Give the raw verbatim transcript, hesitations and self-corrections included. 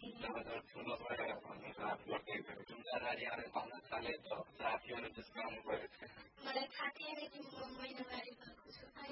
जब ठुलो भएर भन्नु साथ गर्दै गयो जिम्मेदारीहरू भन्न थाले त साथीहरू जस्तो आउनु पऱ्यो मलाई थाहा थिएन कि म महिनावारी भएको छु